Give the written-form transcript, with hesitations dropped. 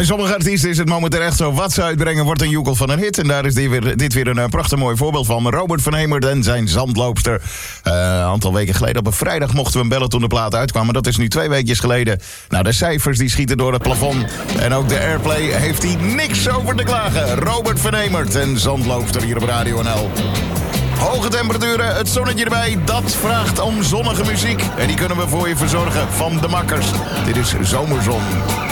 Bij sommige artiesten is het momenteel echt zo. Wat ze uitbrengen wordt een joekel van een hit. En daar is dit weer een prachtig mooi voorbeeld van. Robert van Hemert en zijn Zandloopster. Een aantal weken geleden op een vrijdag mochten we hem bellen toen de plaat uitkwam. Maar dat is nu 2 weekjes geleden. Nou, de cijfers die schieten door het plafond. En ook de airplay heeft hij niks over te klagen. Robert van Hemert en Zandloopster hier op Radio NL. Hoge temperaturen, het zonnetje erbij, dat vraagt om zonnige muziek. En die kunnen we voor je verzorgen van de makkers. Dit is Zomerzon.